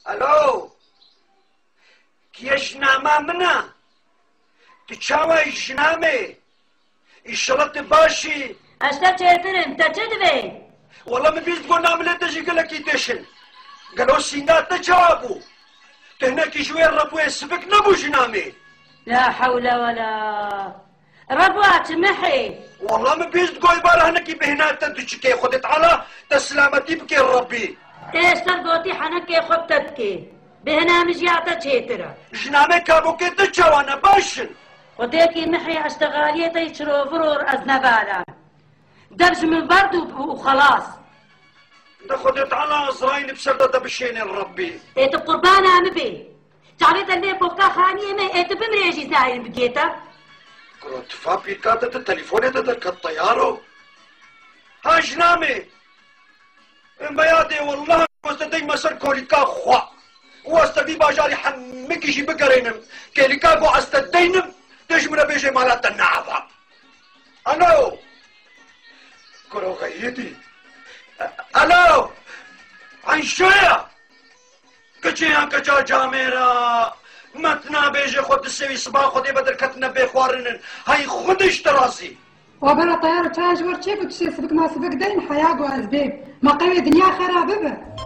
الو كيش ناما منا تشاوي جنامي الشرط باشي اشتا چهترم تا چه دوی؟ والله من بيز تقول نعمل تجي قال لك يدشن قالوا سينات تجابو تهناك شوية الربو يسبك نبو جنامي لا حول ولا ربوات محي والله من بيز تقول بارا هناك بهنات تدشكي خدت على تسلامتي بكي ربي ايش ترقوتي حنكي خبتتكي بهنا مجياتا چهترا جنامي كابو كي تجاوانا باشن وديكي محي اشتغالية يشرو فرور ازنبالا دبج من برد وخلاص ده خدت على ازراين بسردة بشين الربي ايت بقربانا مبي جعلت اللي بوكا خانية ما ايت بمريجي زاين بقيتا قلت فابي كاتت التليفون تدك الطيارو ها جنامي بيادي والله واستدي مسر كوليكا خوا واستدي باجاري حمكي جي بقرينم كوليكا قو استدينم تجمنا بيجي مالات النعفة الو كرو غيتي الو عن شوية كچيان كچا جاميرا متنا بيجي خود السوي صباح خودي بدر كتنا بيخوارنن هاي خودش تراسي وبلا طيارة تاج ورشيك وتشي سبك ما سبك دين حياة وأسباب ما قوي دنيا خرابة